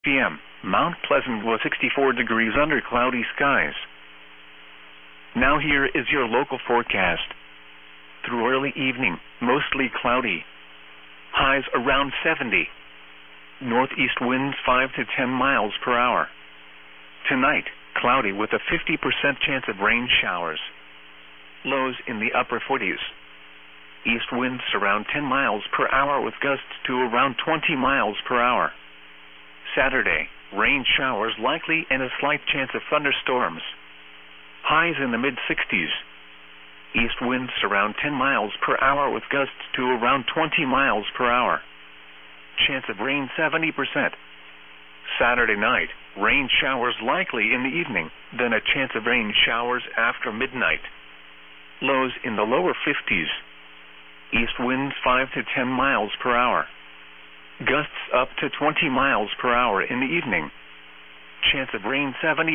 p.m. Mount Pleasant was 64 degrees under cloudy skies. Now here is your local forecast. Through early evening, mostly cloudy. Highs around 70. Northeast winds 5 to 10 miles per hour. Tonight, cloudy with a 50% chance of rain showers. Lows in the upper 40s. East winds around 10 miles per hour with gusts to around 20 miles per hour. Saturday, rain showers likely and a slight chance of thunderstorms. Highs in the mid-60s. East winds around 10 miles per hour with gusts to around 20 miles per hour. Chance of rain 70%. Saturday night, rain showers likely in the evening, then a chance of rain showers after midnight. Lows in the lower 50s. East winds 5 to 10 miles per hour. Gusts up to 20 miles per hour in the evening. Chance of rain 70%.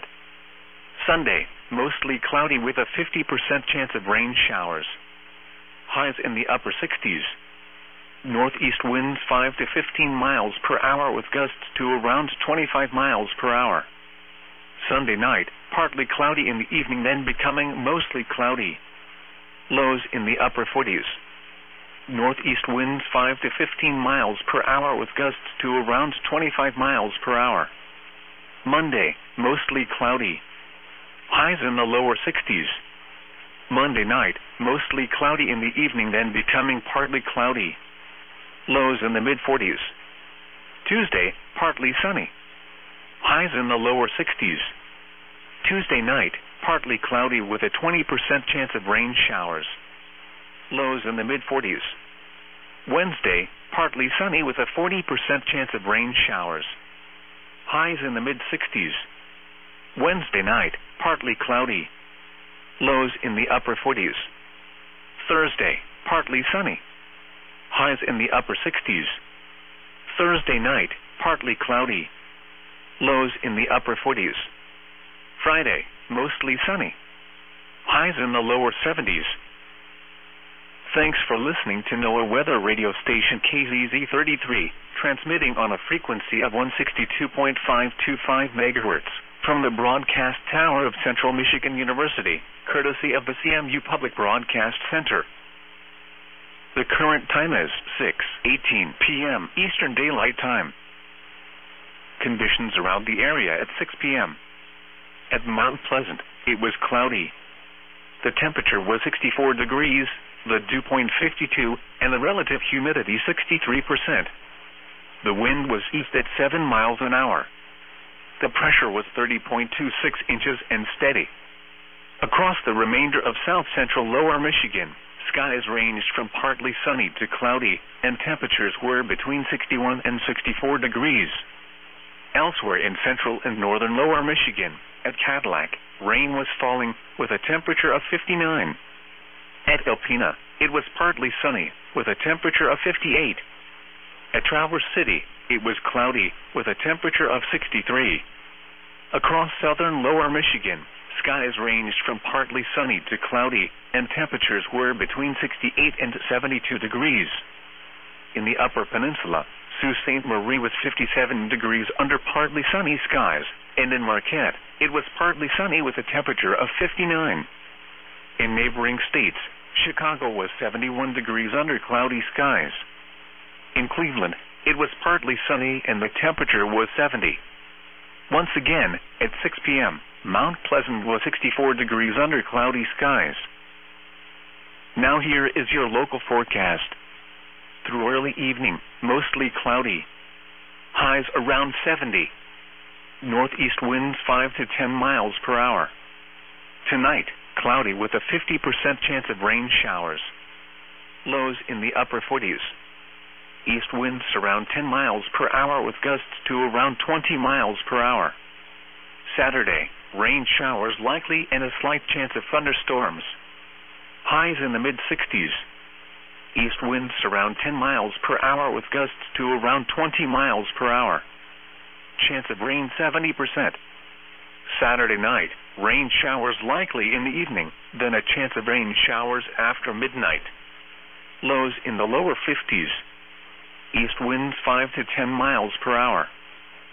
Sunday, mostly cloudy with a 50% chance of rain showers. Highs in the upper 60s. Northeast winds 5 to 15 miles per hour with gusts to around 25 miles per hour. Sunday night, partly cloudy in the evening, then becoming mostly cloudy. Lows in the upper 40s. Northeast winds 5 to 15 miles per hour with gusts to around 25 miles per hour. Monday, mostly cloudy. Highs in the lower 60s. Monday night, mostly cloudy in the evening, then becoming partly cloudy. Lows in the mid-40s. Tuesday, partly sunny. Highs in the lower 60s. Tuesday night, partly cloudy with a 20% chance of rain showers. Lows in the mid-40s. Wednesday, partly sunny with a 40% chance of rain showers. Highs in the mid-60s. Wednesday night, partly cloudy. Lows in the upper 40s. Thursday, partly sunny. Highs in the upper 60s. Thursday night, partly cloudy. Lows in the upper 40s. Friday, mostly sunny. Highs in the lower 70s. Thanks for listening to NOAA Weather Radio Station KZZ33, transmitting on a frequency of 162.525 MHz from the broadcast tower of Central Michigan University, courtesy of the CMU Public Broadcast Center. The current time is 6:18 p.m. Eastern Daylight Time. Conditions around the area at 6 p.m. At Mount Pleasant, it was cloudy. The temperature was 64 degrees, the dew point 52, and the relative humidity 63%. The wind was east at 7 miles an hour. The pressure was 30.26 inches and steady. Across the remainder of south-central lower Michigan, skies ranged from partly sunny to cloudy, and temperatures were between 61 and 64 degrees. Elsewhere in central and northern lower Michigan, at Cadillac, rain was falling with a temperature of 59. At Alpena, it was partly sunny with a temperature of 58. At Traverse City, it was cloudy with a temperature of 63. Across southern lower Michigan, skies ranged from partly sunny to cloudy, and temperatures were between 68 and 72 degrees. In the upper peninsula, Sault Ste. Marie was 57 degrees under partly sunny skies, and in Marquette, it was partly sunny with a temperature of 59. In neighboring states, Chicago was 71 degrees under cloudy skies. In Cleveland, it was partly sunny and the temperature was 70. Once again, at 6 p.m., Mount Pleasant was 64 degrees under cloudy skies. Now here is your local forecast. Through early evening, mostly cloudy. Highs around 70. Northeast winds 5 to 10 miles per hour. Tonight, cloudy with a 50% chance of rain showers. Lows in the upper 40s. East winds around 10 miles per hour with gusts to around 20 miles per hour. Saturday, rain showers likely and a slight chance of thunderstorms. Highs in the mid-60s. East winds around 10 miles per hour with gusts to around 20 miles per hour. Chance of rain 70%. Saturday night, rain showers likely in the evening, then a chance of rain showers after midnight. Lows in the lower 50s. East winds 5 to 10 miles per hour.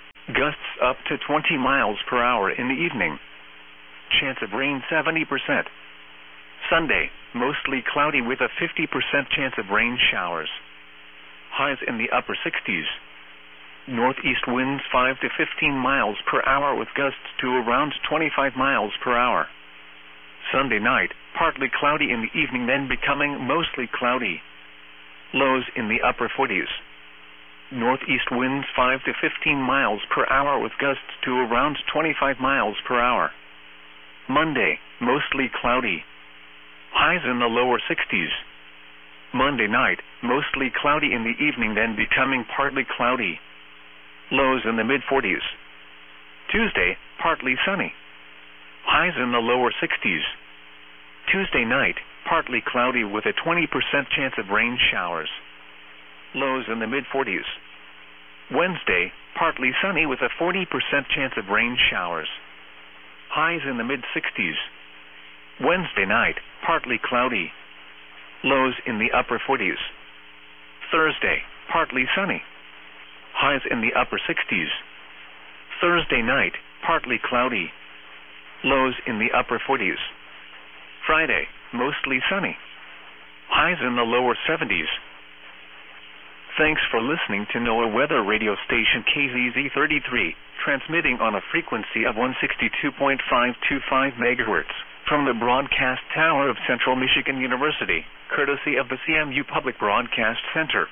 Gusts up to 20 miles per hour in the evening. Chance of rain 70%. Sunday, mostly cloudy with a 50% chance of rain showers. Highs in the upper 60s. Northeast winds 5 to 15 miles per hour with gusts to around 25 miles per hour. Sunday night, partly cloudy in the evening, then becoming mostly cloudy. Lows in the upper 40s. Northeast winds 5 to 15 miles per hour with gusts to around 25 miles per hour. Monday, mostly cloudy. Highs in the lower 60s. Monday night, mostly cloudy in the evening, then becoming partly cloudy. Lows in the mid-40s. Tuesday, partly sunny. Highs in the lower 60s. Tuesday night, partly cloudy with a 20% chance of rain showers. Lows in the mid-40s. Wednesday, partly sunny with a 40% chance of rain showers. Highs in the mid-60s. Wednesday night, partly cloudy. Lows in the upper 40s. Thursday, partly sunny. Highs in the upper 60s. Thursday night, partly cloudy. Lows in the upper 40s. Friday, mostly sunny. Highs in the lower 70s. Thanks for listening to NOAA Weather Radio Station KZZ33, transmitting on a frequency of 162.525 MHz from the Broadcast Tower of Central Michigan University, courtesy of the CMU Public Broadcast Center.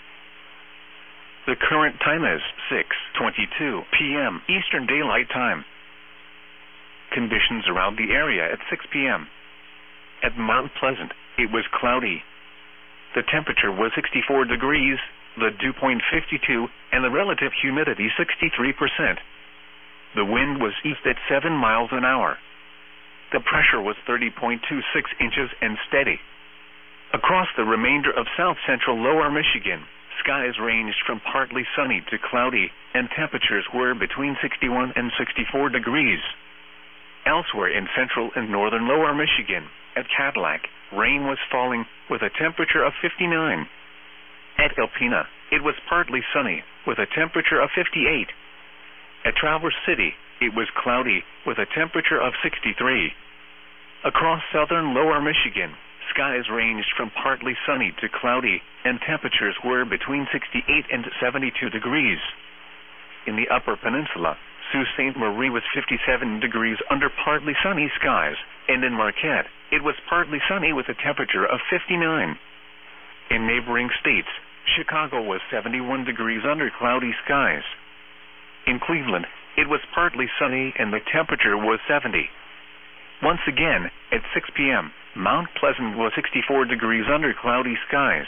The current time is 6:22 p.m. Eastern Daylight Time. Conditions around the area at 6 p.m. At Mount Pleasant, it was cloudy. The temperature was 64 degrees, the dew point 52, and the relative humidity 63%. The wind was east at 7 miles an hour. The pressure was 30.26 inches and steady. Across the remainder of south-central lower Michigan, skies ranged from partly sunny to cloudy, and temperatures were between 61 and 64 degrees. Elsewhere in central and northern lower Michigan, at Cadillac, rain was falling with a temperature of 59. At Alpena, it was partly sunny with a temperature of 58. At Traverse City, it was cloudy with a temperature of 63. Across southern lower Michigan, skies ranged from partly sunny to cloudy, and temperatures were between 68 and 72 degrees. In the upper peninsula, Sault Ste. Marie was 57 degrees under partly sunny skies, and in Marquette, it was partly sunny with a temperature of 59. In neighboring states, Chicago was 71 degrees under cloudy skies. In Cleveland, it was partly sunny and the temperature was 70. Once again, at 6 p.m., Mount Pleasant was 64 degrees under cloudy skies.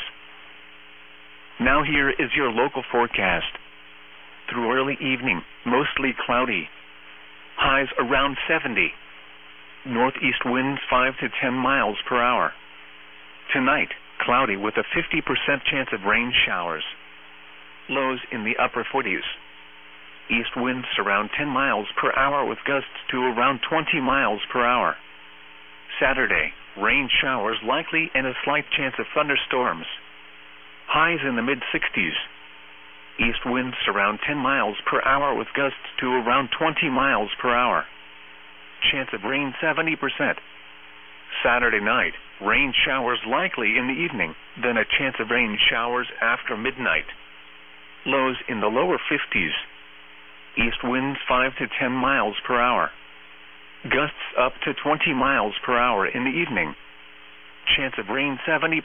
Now here is your local forecast. Through early evening, mostly cloudy. Highs around 70. Northeast winds 5 to 10 miles per hour. Tonight, cloudy with a 50% chance of rain showers. Lows in the upper 40s. East winds around 10 miles per hour with gusts to around 20 miles per hour. Saturday, rain showers likely and a slight chance of thunderstorms. Highs in the mid-60s. East winds around 10 miles per hour with gusts to around 20 miles per hour. Chance of rain 70%. Saturday night, rain showers likely in the evening, then a chance of rain showers after midnight. Lows in the lower 50s. East winds 5 to 10 miles per hour. Gusts up to 20 miles per hour in the evening. Chance of rain 70%.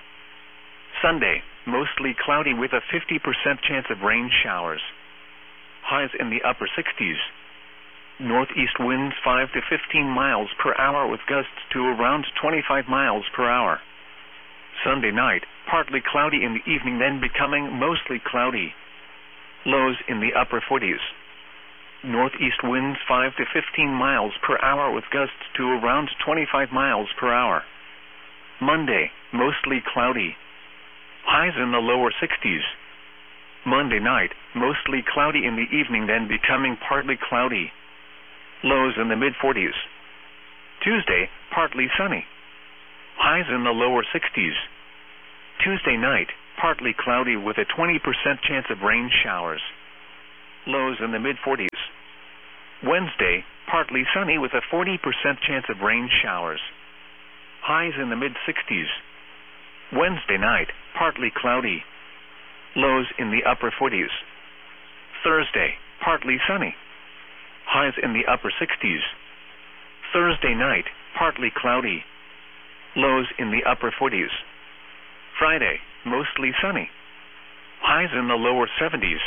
Sunday, mostly cloudy with a 50% chance of rain showers. Highs in the upper 60s. Northeast winds 5 to 15 miles per hour with gusts to around 25 miles per hour. Sunday night, partly cloudy in the evening, then becoming mostly cloudy. Lows in the upper 40s. Northeast winds 5 to 15 miles per hour with gusts to around 25 miles per hour. Monday, mostly cloudy. Highs in the lower 60s. Monday night, mostly cloudy in the evening, then becoming partly cloudy. Lows in the mid-40s. Tuesday, partly sunny. Highs in the lower 60s. Tuesday night, partly cloudy with a 20% chance of rain showers. Lows in the mid-40s. Wednesday, partly sunny with a 40% chance of rain showers. Highs in the mid-60s. Wednesday night, partly cloudy. Lows in the upper 40s. Thursday, partly sunny. Highs in the upper 60s. Thursday night, partly cloudy. Lows in the upper 40s. Friday, mostly sunny. Highs in the lower 70s.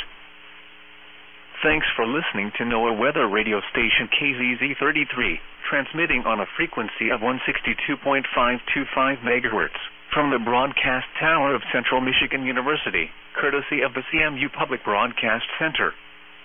Thanks for listening to NOAA weather radio station KZZ33, transmitting on a frequency of 162.525 MHz from the broadcast tower of Central Michigan University, courtesy of the CMU Public Broadcast Center.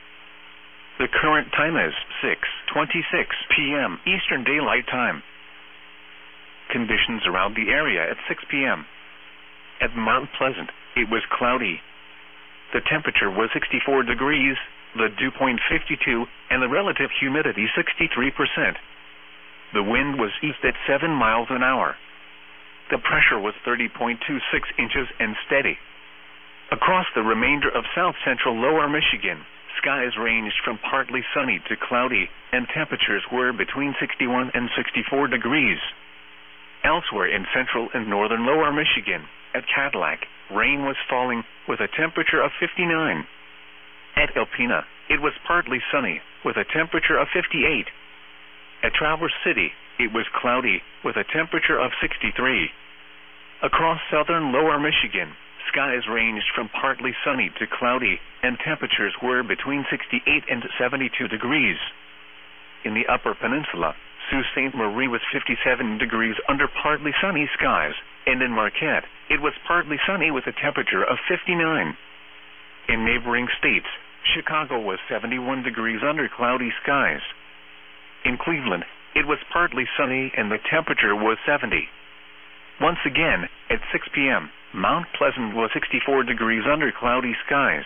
The current time is 6:26 p.m. Eastern Daylight Time. Conditions around the area at 6 p.m. At Mount Pleasant, it was cloudy. The temperature was 64 degrees, the dew point 52, and the relative humidity 63%. The wind was east at 7 miles an hour. The pressure was 30.26 inches and steady. Across the remainder of south-central lower Michigan, skies ranged from partly sunny to cloudy, and temperatures were between 61 and 64 degrees. Elsewhere in central and northern lower Michigan, at Cadillac, rain was falling with a temperature of 59. At Alpena, it was partly sunny with a temperature of 58. At Traverse City, it was cloudy with a temperature of 63. Across southern lower Michigan, skies ranged from partly sunny to cloudy, and temperatures were between 68 and 72 degrees. In the upper peninsula, Sault Ste. Marie was 57 degrees under partly sunny skies, and in Marquette, it was partly sunny with a temperature of 59. In neighboring states, Chicago was 71 degrees under cloudy skies. In Cleveland, it was partly sunny and the temperature was 70. Once again, at 6 p.m., Mount Pleasant was 64 degrees under cloudy skies.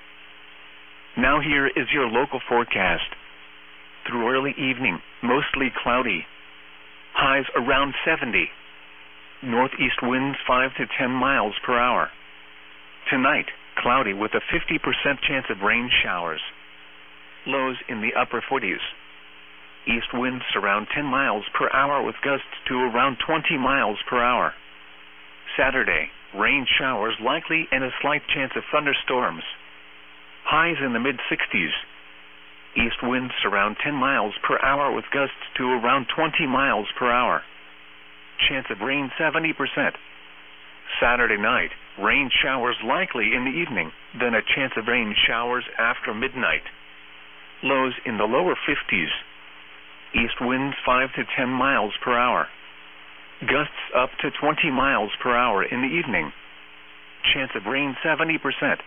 Now here is your local forecast. Through early evening, mostly cloudy. Highs around 70. Northeast winds 5 to 10 miles per hour. Tonight, cloudy with a 50% chance of rain showers. Lows in the upper 40s. East winds around 10 miles per hour with gusts to around 20 miles per hour. Saturday, rain showers likely and a slight chance of thunderstorms. Highs in the mid-60s. East winds around 10 miles per hour with gusts to around 20 miles per hour. Chance of rain 70%. Saturday night, rain showers likely in the evening, then a chance of rain showers after midnight. Lows in the lower 50s. East winds 5 to 10 miles per hour. Gusts up to 20 miles per hour in the evening. Chance of rain 70%.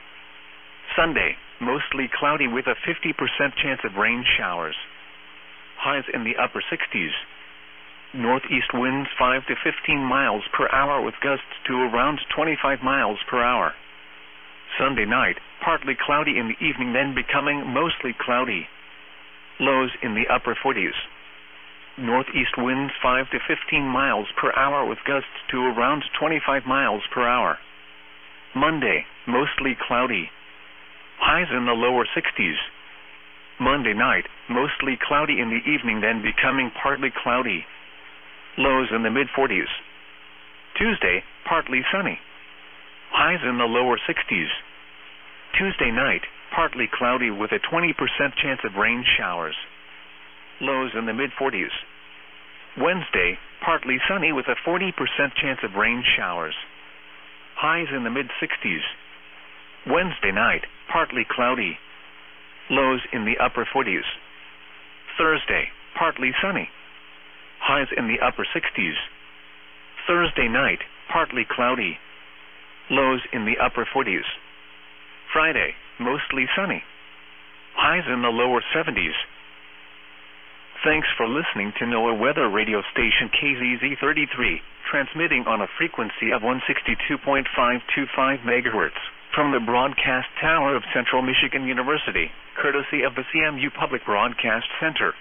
Sunday, mostly cloudy with a 50% chance of rain showers. Highs in the upper 60s. Northeast winds 5 to 15 miles per hour with gusts to around 25 miles per hour. Sunday night, partly cloudy in the evening, then becoming mostly cloudy. Lows in the upper 40s. Northeast winds 5 to 15 miles per hour with gusts to around 25 miles per hour. Monday, mostly cloudy. Highs in the lower 60s. Monday night, mostly cloudy in the evening, then becoming partly cloudy. Lows in the mid-40s. Tuesday, partly sunny. Highs in the lower 60s. Tuesday night, partly cloudy with a 20% chance of rain showers. Lows in the mid-40s. Wednesday, partly sunny with a 40% chance of rain showers. Highs in the mid-60s. Wednesday night, partly cloudy. Lows in the upper 40s. Thursday, partly sunny. Highs in the upper 60s. Thursday night, partly cloudy. Lows in the upper 40s. Friday, mostly sunny. Highs in the lower 70s. Thanks for listening to NOAA weather radio station KZZ33, transmitting on a frequency of 162.525 MHz from the broadcast tower of Central Michigan University, courtesy of the CMU Public Broadcast Center.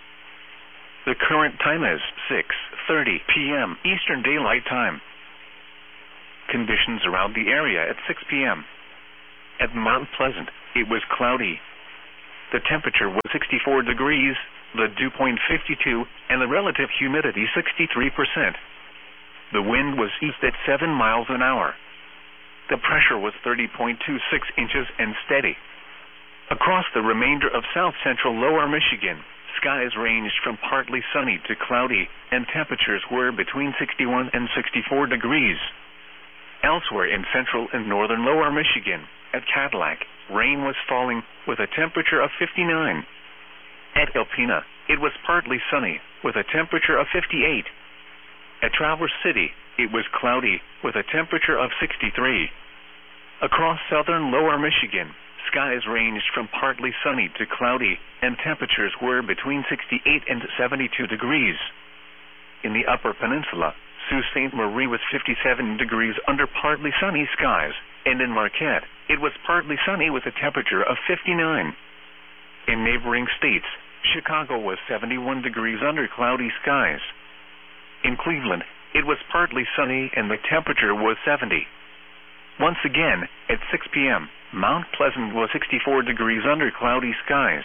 The current time is 6:30 p.m. Eastern Daylight Time. Conditions around the area at 6 p.m. At Mount Pleasant, it was cloudy. The temperature was 64 degrees, the dew point 52, and the relative humidity 63%. The wind was east at 7 miles an hour. The pressure was 30.26 inches and steady. Across the remainder of south-central lower Michigan, skies ranged from partly sunny to cloudy, and temperatures were between 61 and 64 degrees. Elsewhere in central and northern lower Michigan, at Cadillac, rain was falling with a temperature of 59. At Alpena, it was partly sunny with a temperature of 58. At Traverse City, it was cloudy with a temperature of 63. Across southern lower Michigan, skies ranged from partly sunny to cloudy, and temperatures were between 68 and 72 degrees. In the upper peninsula, Sault Ste. Marie was 57 degrees under partly sunny skies, and in Marquette, it was partly sunny with a temperature of 59. In neighboring states, Chicago was 71 degrees under cloudy skies. In Cleveland, it was partly sunny and the temperature was 70. Once again, at 6 p.m., Mount Pleasant was 64 degrees under cloudy skies.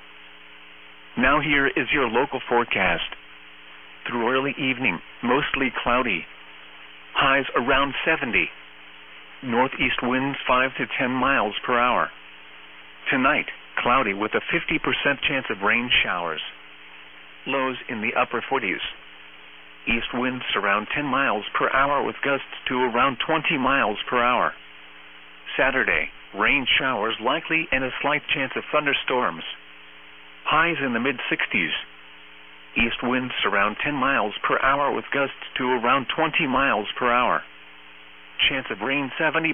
Now here is your local forecast. Through early evening, mostly cloudy. Highs around 70. Northeast winds 5 to 10 miles per hour. Tonight, cloudy with a 50% chance of rain showers. Lows in the upper 40s. East winds around 10 miles per hour with gusts to around 20 miles per hour. Saturday, rain showers likely and a slight chance of thunderstorms. Highs in the mid-60s. East winds around 10 miles per hour with gusts to around 20 miles per hour. Chance of rain 70%.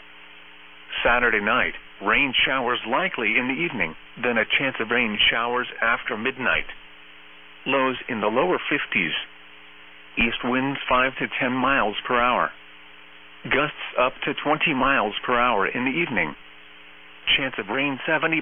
Saturday night, rain showers likely in the evening, then a chance of rain showers after midnight. Lows in the lower 50s. East winds 5 to 10 miles per hour. Gusts up to 20 miles per hour in the evening. Chance of rain 70%.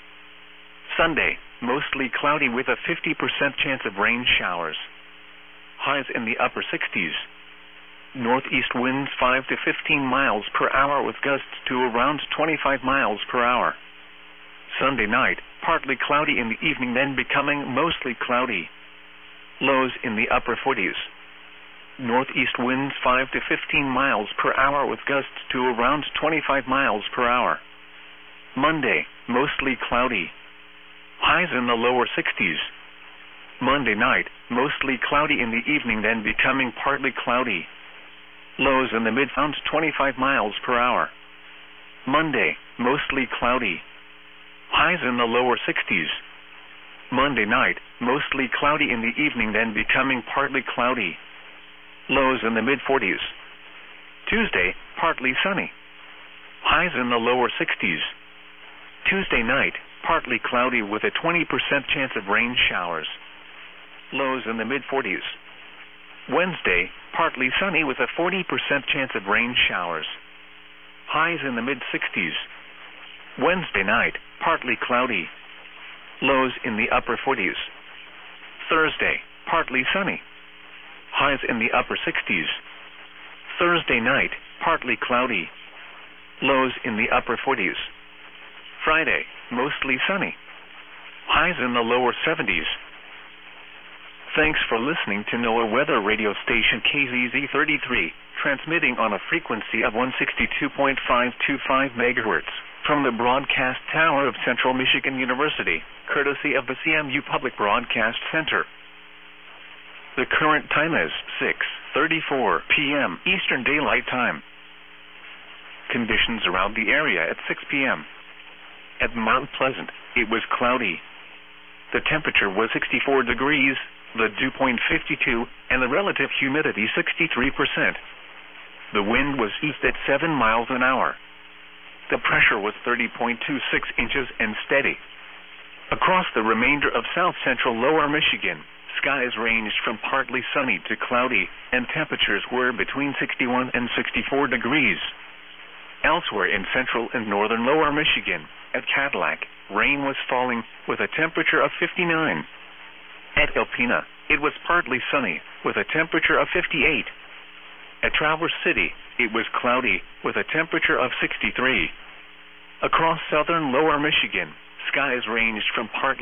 Sunday, mostly cloudy with a 50% chance of rain showers. Highs in the upper 60s. Northeast winds 5 to 15 miles per hour with gusts to around 25 miles per hour. Sunday night, partly cloudy in the evening, then becoming mostly cloudy. Lows in the upper 40s. Northeast winds 5 to 15 miles per hour with gusts to around 25 miles per hour. Monday, mostly cloudy. Highs in the lower 60s. Monday night, mostly cloudy in the evening, then becoming partly cloudy. Lows in the mid-around 25 miles per hour. Monday, mostly cloudy. Highs in the lower 60s. Monday night, mostly cloudy in the evening, then becoming partly cloudy. Lows in the mid-40s. Tuesday, partly sunny. Highs in the lower 60s. Tuesday night, partly cloudy with a 20% chance of rain showers. Lows in the mid-40s. Wednesday, partly sunny with a 40% chance of rain showers. Highs in the mid-60s. Wednesday night, partly cloudy. Lows in the upper 40s. Thursday, partly sunny. Highs in the upper 60s. Thursday night, partly cloudy. Lows in the upper 40s. Friday, mostly sunny. Highs in the lower 70s. Thanks for listening to NOAA Weather Radio Station KZZ33, transmitting on a frequency of 162.525 MHz from the broadcast tower of Central Michigan University, courtesy of the CMU Public Broadcast Center. The current time is 6:34 p.m. Eastern Daylight Time. Conditions around the area at 6 p.m. At Mount Pleasant, it was cloudy. The temperature was 64 degrees, the dew point 52, and the relative humidity 63%. The wind was east at 7 miles an hour. The pressure was 30.26 inches and steady. Across the remainder of south-central lower Michigan, skies ranged from partly sunny to cloudy, and temperatures were between 61 and 64 degrees. Elsewhere in central and northern lower Michigan, at Cadillac, rain was falling with a temperature of 59. At Alpena, it was partly sunny with a temperature of 58. At Traverse City, it was cloudy with a temperature of 63. Across southern lower Michigan, Skies ranged from partly